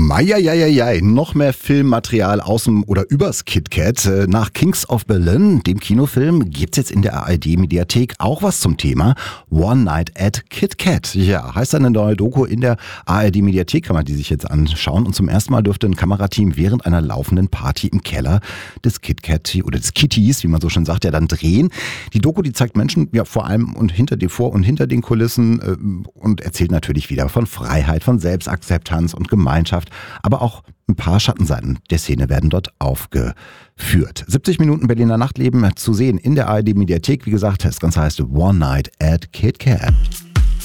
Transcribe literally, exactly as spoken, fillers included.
Meieieiei, noch mehr Filmmaterial aus dem oder übers KitKat. Nach Kings of Berlin, dem Kinofilm, gibt's jetzt in der A R D-Mediathek auch was zum Thema One Night at KitKat. Ja, heißt eine neue Doku in der A R D-Mediathek, kann man die sich jetzt anschauen. Und zum ersten Mal dürfte ein Kamerateam während einer laufenden Party im Keller des KitKat oder des Kitties, wie man so schön sagt, ja dann drehen. Die Doku, die zeigt Menschen ja vor allem und hinter die vor und hinter den Kulissen äh, und erzählt natürlich wieder von Freiheit, von Selbstakzeptanz und Gemeinschaft. Aber auch ein paar Schattenseiten der Szene werden dort aufgeführt. siebzig Minuten Berliner Nachtleben zu sehen in der A R D-Mediathek. Wie gesagt, das Ganze heißt One Night at KitKat.